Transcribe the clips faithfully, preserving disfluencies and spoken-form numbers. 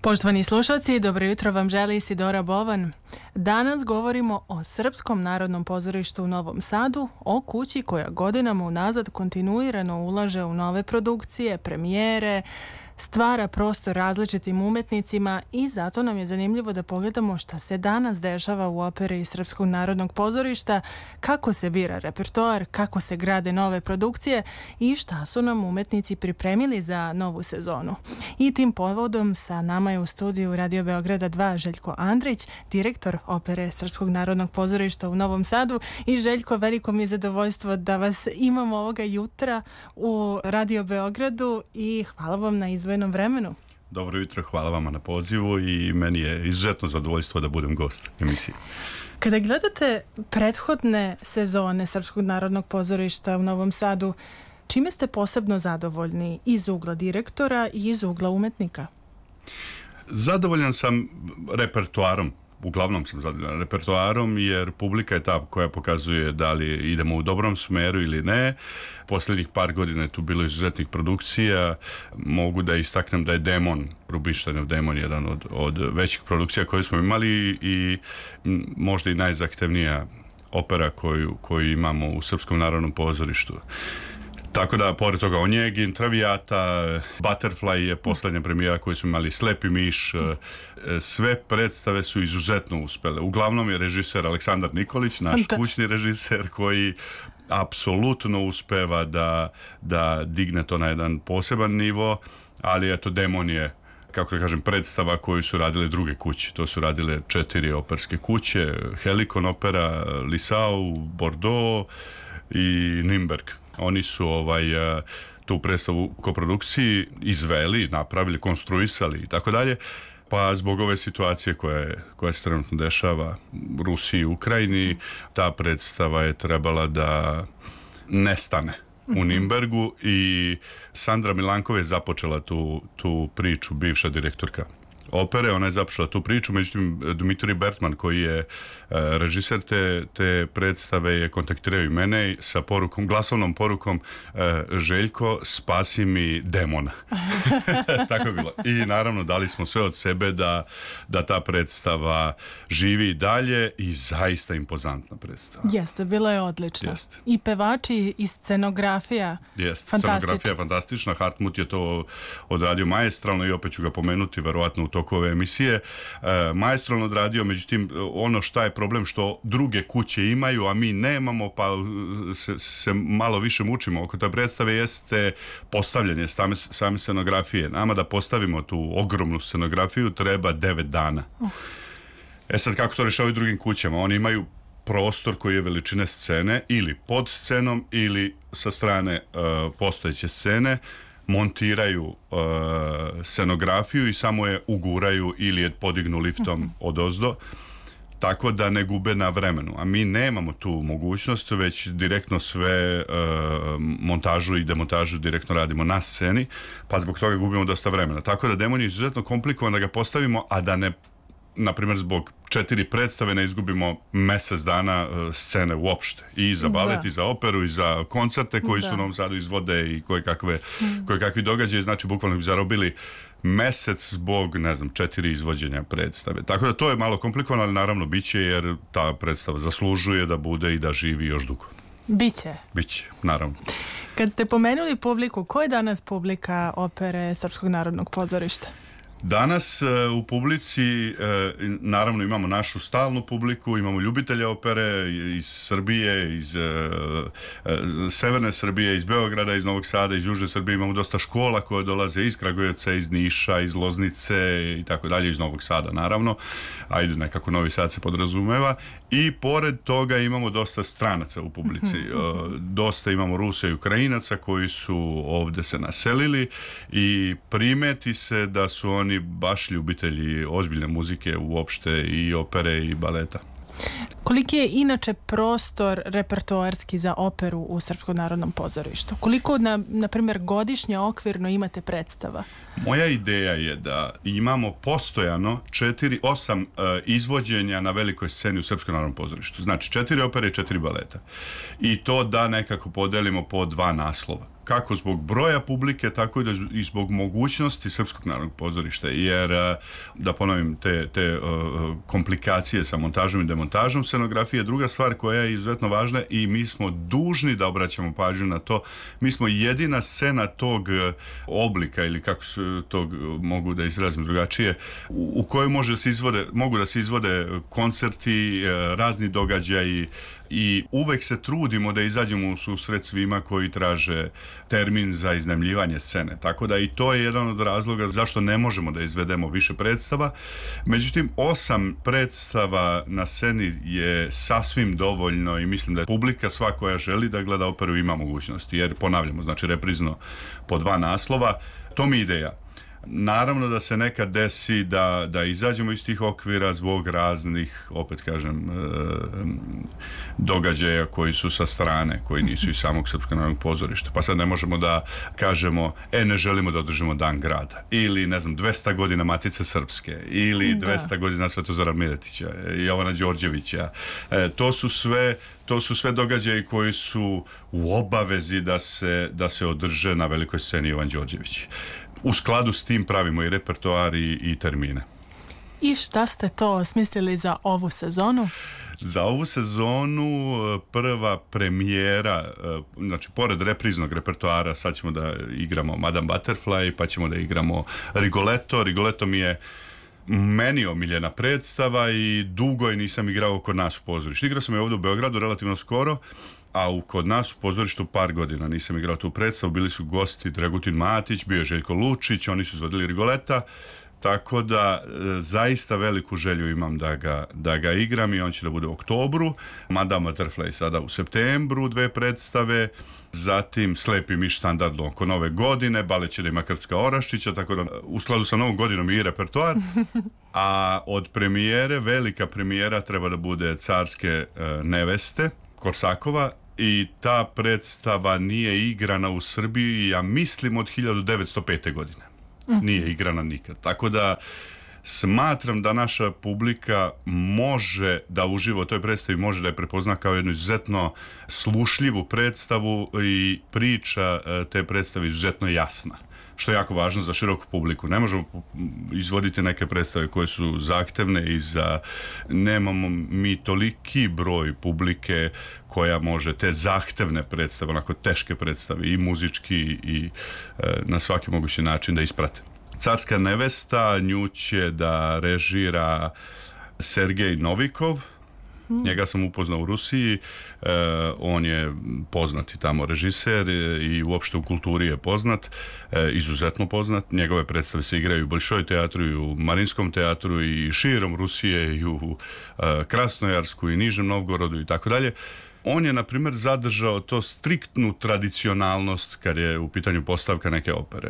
Poštovani slušalci, dobro jutro vam želi Isidora Bovan. Danas govorimo o Srpskom narodnom pozorištu u Novom Sadu, o kući koja godinama unazad kontinuirano ulaže u nove produkcije, premijere, stvara prostor različitim umetnicima i zato nam je zanimljivo da pogledamo šta se danas dešava u operi Srpskog narodnog pozorišta, kako se bira repertoar, kako se grade nove produkcije i šta su nam umetnici pripremili za novu sezonu. I tim povodom sa nama je u studiju Radio Beograda dva Željko Andrić, direktor opere Srpskog narodnog pozorišta u Novom Sadu. I Željko, veliko mi je zadovoljstvo da vas imamo ovoga jutra u Radio Beogradu i hvala vam na izvojenom vremenu. Dobro jutro, hvala vama na pozivu i meni je izuzetno zadovoljstvo da budem gost emisije. Kada gledate prethodne sezone Srpskog narodnog pozorišta u Novom Sadu, čime ste posebno zadovoljni iz ugla direktora i iz ugla umetnika? Zadovoljan sam repertoarom. Uglavnom sam zadovoljan repertoarom jer publika je ta koja pokazuje da li idemo u dobrom smeru ili ne. Posljednjih par godina je tu bilo izuzetnih produkcija. Mogu da istaknem da je Demon, Rubinštejnov Demon, jedan od, od većih produkcija koje smo imali i možda i najzahtevnija opera koju, koju imamo u Srpskom narodnom pozorištu. Tako da, pored toga Onjegin, Traviata, Butterfly je posljednja premijera koju smo imali, Slepi miš, sve predstave su izuzetno uspjele. Uglavnom je režiser Aleksandar Nikolić, naš kućni režiser koji apsolutno uspeva da, da digne to na jedan poseban nivo, ali eto, Demon je, kako da kažem, predstava koju su radile druge kuće. To su radile četiri operske kuće, Helikon opera, Lissau, Bordeaux i Nürnberg. Oni su ovaj, tu predstavu u koprodukciji izveli, napravili, konstruisali i tako dalje. Pa zbog ove situacije koja, je, koja se trenutno dešava u Rusiji i Ukrajini, ta predstava je trebala da nestane u Nürnbergu i Sandra Milankova je započela tu, tu priču, bivša direktorka opere, ona je započela tu priču, međutim Dmitrij Bertman koji je uh, režiser te, te predstave je kontaktirao i mene sa porukom, glasovnom porukom uh, Željko, spasi mi Demona. Tako je bilo. I naravno dali smo sve od sebe da, da ta predstava živi dalje i zaista impozantna predstava. Jeste, bila je odlična. Jeste. I pevači i scenografija. Jeste, scenografija je fantastična. Hartmut je to odradio maestralno i opet ću ga pomenuti verovatno u toku ove emisije. E, maestralno odradio, međutim ono šta je problem što druge kuće imaju, a mi nemamo, pa se, se malo više mučimo oko te predstave, jeste postavljanje same, same scenografije. Nama da postavimo tu ogromnu scenografiju treba devet dana. Uh. E sad, kako to rešavaju drugim kućama? Oni imaju prostor koji je veličine scene ili pod scenom ili sa strane uh, postojeće scene, montiraju uh, scenografiju i samo je uguraju ili je podignu liftom odozdo, tako da ne gube na vremenu. A mi nemamo tu mogućnost, već direktno sve uh, montažu i demontažu direktno radimo na sceni, pa zbog toga gubimo dosta vremena. Tako da Demon je izuzetno komplikovan da ga postavimo, a da ne, na primjer, zbog četiri predstave ne izgubimo mjesec dana uh, scene uopšte. I za balet, da. I za operu, i za koncerte koji da. su u Novom Sadu izvode i koje kakve, mm. koje kakvi događaje. Znači, bukvalno bi zarobili mesec zbog, ne znam, četiri izvođenja predstave. Tako da to je malo komplikovano, ali naravno biće jer ta predstava zaslužuje da bude i da živi još dugo. Biće. Biće, naravno. Kad ste pomenuli publiku, ko je danas publika opere Srpskog narodnog pozorišta? Danas uh, u publici uh, naravno imamo našu stalnu publiku, imamo ljubitelja opere iz Srbije, iz uh, uh, severne Srbije, iz Beograda, iz Novog Sada, iz južne Srbije, imamo dosta škola koje dolaze iz Kragujevca, iz Niša, iz Loznice i tako dalje, iz Novog Sada naravno, ajde nekako Novi Sad se podrazumeva i pored toga imamo dosta stranaca u publici, uh, dosta imamo Rusa i Ukrajinaca koji su ovdje se naselili i primeti se da su oni Oni baš ljubitelji ozbiljne muzike uopšte i opere i baleta. Koliki je inače prostor repertoarski za operu u Srpskom narodnom pozorištu? Koliko, na, na primjer, godišnje okvirno imate predstava? Moja ideja je da imamo postojano četiri, osam uh, izvođenja na velikoj sceni u Srpskom narodnom pozorištu. Znači četiri opere i četiri baleta. I to da nekako podelimo po dva naslova. kako zbog broja publike, tako i zbog mogućnosti Srpskog narodnog pozorišta, jer da ponovim te, te komplikacije sa montažom i demontažom scenografije. Druga stvar koja je izuzetno važna i mi smo dužni da obraćamo pažnju na to, mi smo jedina scena tog oblika ili kako to mogu da izrazim drugačije, u kojoj može da se izvode, mogu da se izvode koncerti, razni događaji i uvek se trudimo da izađemo u susret svima koji traže termin za iznajmljivanje scene. Tako da i to je jedan od razloga zašto ne možemo da izvedemo više predstava. Međutim, osam predstava na sceni je sasvim dovoljno i mislim da je publika sva koja želi da gleda operu ima mogućnosti. Jer ponavljamo, znači reprizno po dva naslova. To mi je ideja. Naravno da se nekad desi da, da izađemo iz tih okvira zbog raznih, opet kažem, događaja koji su sa strane, koji nisu iz samog Srpskog narodnog pozorišta. Pa sad ne možemo da kažemo, e, ne želimo da održimo Dan grada. Ili, ne znam, dvesta godina Matice Srpske. Ili da. dvesta godina Svetozara Miletića, Jovana Đorđevića. E, to su sve... To su sve događaji koji su u obavezi da se, da se održe na velikoj sceni Jovan Đorđević. U skladu s tim pravimo i repertoar i, i termine. I šta ste to smislili za ovu sezonu? Za ovu sezonu prva premijera, znači pored repriznog repertoara, sad ćemo da igramo Madame Butterfly, pa ćemo da igramo Rigoletto. Rigoletto mi je meni omiljena predstava i dugo je nisam igrao kod nas u pozorištu. Igrao sam je ovdje u Beogradu relativno skoro, a u, kod nas u pozorištu par godina nisam igrao tu predstavu. Bili su gosti Dragutin Matić, bio je Željko Lučić, oni su izvodili Rigoleta, tako da e, zaista veliku želju imam da ga, da ga igram i on će da bude u oktobru. Madame Butterfly sada u septembru, dve predstave, zatim Slepi miš standardno oko nove godine, Balet će da ima Krcka Oraščića, tako da u skladu sa novom godinom i repertoar. A od premijere, velika premijera treba da bude Carske e, neveste, Korsakova, i ta predstava nije igrana u Srbiji, ja mislim, od hiljadu devetsto pete. godine. Nije igrana nikad. Tako da smatram da naša publika može da uživa u toj predstavi, može da je prepozna kao jednu izuzetno slušljivu predstavu i priča te predstave izuzetno jasna, što je jako važno za široku publiku. Ne možemo izvoditi neke predstave koje su zahtevne i za... Nemamo mi toliki broj publike koja može te zahtevne predstave, onako teške predstave i muzički i e, na svaki mogući način da isprate. Carska nevesta, nju će da režira Sergej Novikov. Njega sam upoznao u Rusiji, e, on je poznati tamo režiser i uopšte u kulturi je poznat, e, izuzetno poznat. Njegove predstave se igraju u Bolšoj teatru i u Marinskom teatru i širom Rusije i u e, Krasnojarsku i Nižnem Novgorodu i tako dalje. On je, na primjer, zadržao to striktnu tradicionalnost kad je u pitanju postavka neke opere.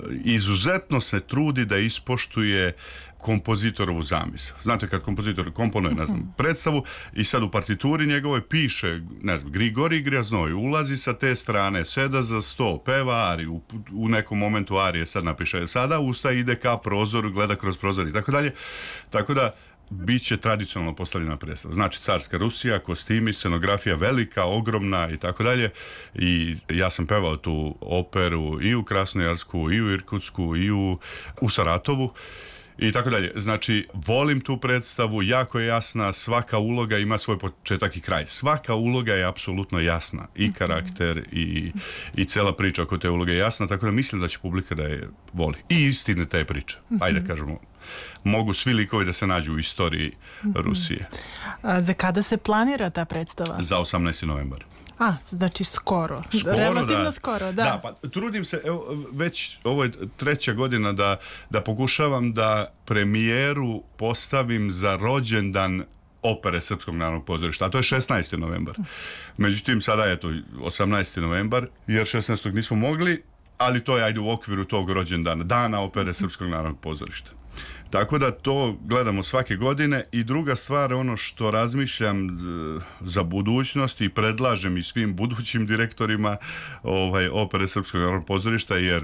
Izuzetno se trudi da ispoštuje kompozitorovu zamisao. Znate, kad kompozitor komponuje, ne znam, predstavu i sad u partituri njegovoj piše, ne znam, Grigorij Grjaznoj ulazi sa te strane, seda za sto, peva ariju, u, u nekom momentu arije sad napiše, sada ustaje, ide ka prozoru, gleda kroz prozor i tako dalje. Tako da bit će tradicionalno postavljena predstava. Znači, Carska Rusija, kostimi, scenografija velika, ogromna i tako dalje. I ja sam pevao tu operu i u Krasnojarsku, i u Irkutsku, i u, u Saratovu. I tako dalje. Znači, volim tu predstavu, jako je jasna, svaka uloga ima svoj početak i kraj. Svaka uloga je apsolutno jasna. I karakter, i, i cela priča oko te uloge je jasna, tako da mislim da će publika da je voli. I istine te priče. Ajde kažemo, mogu svi likovi da se nađu u istoriji Rusije. A za kada se planira ta predstava? Za osamnaesti novembar. A, znači skoro. Skoro, relativno da. skoro, da. Da, pa trudim se, evo, već ovo je treća godina da, da pokušavam da premijeru postavim za rođendan opere Srpskog narodnog pozorišta, a to je šesnaesti novembar. Međutim, sada je to osamnaesti novembar, jer šesnaestog nismo mogli, ali to je, ajde, u okviru tog rođendana, dana opere Srpskog narodnog pozorišta. Tako da to gledamo svake godine. I druga stvar, ono što razmišljam za budućnost i predlažem i svim budućim direktorima ovaj, opere Srpskog narodnog pozorišta, jer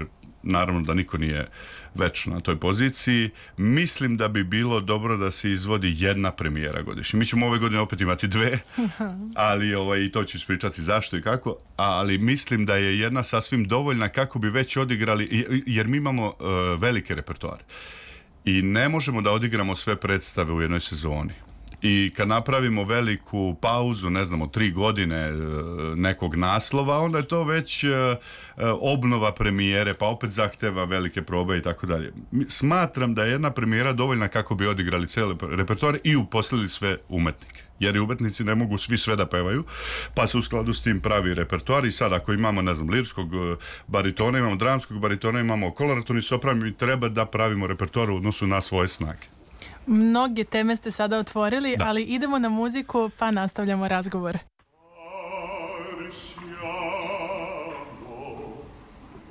naravno da niko nije večno na toj poziciji. Mislim da bi bilo dobro da se izvodi jedna premijera godišnje. Mi ćemo ove godine opet imati dve, ali ovaj, i to ću ispričati zašto i kako, ali mislim da je jedna sasvim dovoljna kako bi već odigrali, jer mi imamo uh, velike repertoare i ne možemo da odigramo sve predstave u jednoj sezoni. I kad napravimo veliku pauzu, ne znamo, tri godine nekog naslova, onda je to već obnova premijere, pa opet zahteva velike probe i tako dalje. Smatram da je jedna premijera dovoljna kako bi odigrali cijele repertoare i uposlili sve umetnike. Jer i umetnici ne mogu svi sve da pevaju, pa se u skladu s tim pravi repertoar. I sad ako imamo, ne znam, lirskog baritona, imamo dramskog baritona, imamo koloraturni sopran, mi treba da pravimo repertoar u odnosu na svoje snage. Mnoge teme ste sada otvorili, da. Ali idemo na muziku pa nastavljamo razgovor.